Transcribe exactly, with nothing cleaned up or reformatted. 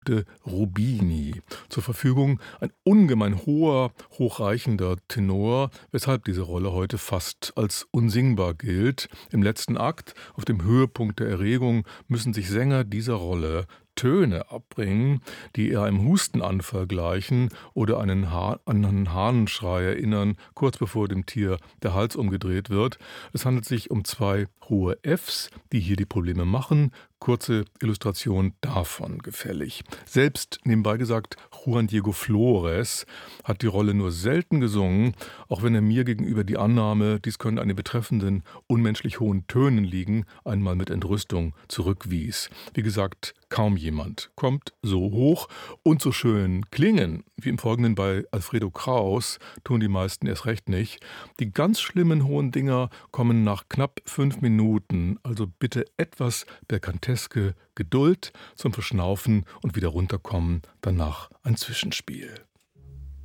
de Rubini. Zur Verfügung ein ungemein hoher, hochreichender Tenor, weshalb diese Rolle heute fast als unsingbar gilt. Im letzten Akt, auf dem Höhepunkt der Erregung, müssen sich Sänger dieser Rolle Töne abbringen, die eher einem Hustenanfall gleichen oder einen ha an einen Hahnenschrei erinnern, kurz bevor dem Tier der Hals umgedreht wird. Es handelt sich um zwei hohe Fs, die hier die Probleme machen. Kurze Illustration davon gefällig. Selbst, nebenbei gesagt, Juan Diego Flores hat die Rolle nur selten gesungen, auch wenn er mir gegenüber die Annahme, dies könnte an den betreffenden unmenschlich hohen Tönen liegen, einmal mit Entrüstung zurückwies. Wie gesagt, kaum jemand kommt so hoch und so schön klingen, wie im Folgenden bei Alfredo Kraus, tun die meisten erst recht nicht. Die ganz schlimmen hohen Dinger kommen nach knapp fünf Minuten, also bitte etwas berkanteske Geduld zum Verschnaufen und wieder runterkommen, danach ein Zwischenspiel.